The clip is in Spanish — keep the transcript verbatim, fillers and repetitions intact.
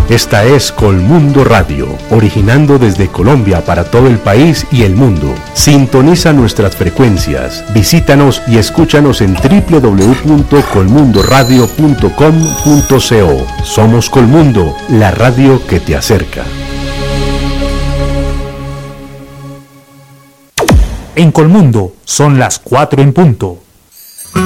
Esta es Colmundo Radio, originando desde Colombia para todo el país y el mundo. Sintoniza nuestras frecuencias, visítanos y escúchanos en doble u doble u doble u punto colmundo radio punto com punto co. Somos Colmundo, la radio que te acerca. En Colmundo son las cuatro en punto.